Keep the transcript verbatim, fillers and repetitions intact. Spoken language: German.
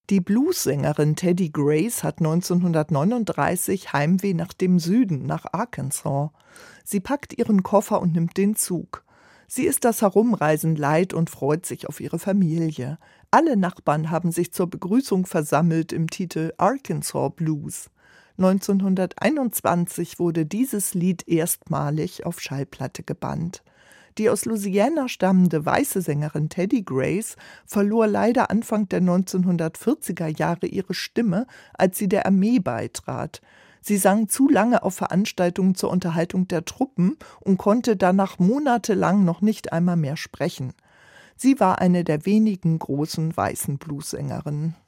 Die Bluessängerin Teddy Grace hat neunzehnhundertneununddreißig Heimweh nach dem Süden, nach Arkansas. Sie packt ihren Koffer und nimmt den Zug. Sie ist das Herumreisen leid und freut sich auf ihre Familie. Alle Nachbarn haben sich zur Begrüßung versammelt im Titel Arkansas Blues. neunzehnhunderteinundzwanzig wurde dieses Lied erstmalig auf Schallplatte gebannt. Die aus Louisiana stammende weiße Sängerin Teddy Grace verlor leider Anfang der neunzehnhundertvierziger Jahre ihre Stimme, als sie der Armee beitrat. Sie sang zu lange auf Veranstaltungen zur Unterhaltung der Truppen und konnte danach monatelang noch nicht einmal mehr sprechen. Sie war eine der wenigen großen weißen Bluessängerinnen.